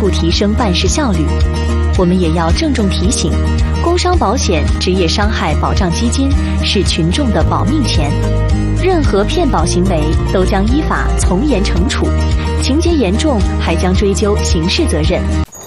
步提升办事效率。我们也要郑重提醒，工伤保险职业伤害保障基金是群众的保命钱，任何骗保行为都将依法从严惩处，情节严重还将追究刑事责任。